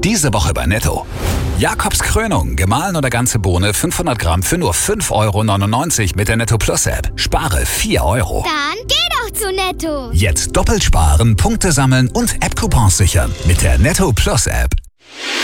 Diese Woche bei Netto. Jakobs Krönung, gemahlen oder ganze Bohne 500 Gramm für nur 5,99 € mit der Netto Plus App. Spare 4 €. Dann geh doch zu Netto. Jetzt doppelt sparen, Punkte sammeln und App-Coupons sichern mit der Netto Plus App.